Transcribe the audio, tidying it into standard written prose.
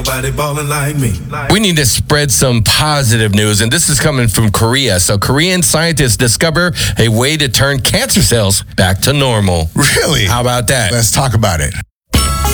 nobody ballin' like me. We need to spread some positive news, and this is coming from Korea. So Korean scientists discover a way to turn cancer cells back to normal. Really? How about that? Let's talk about it.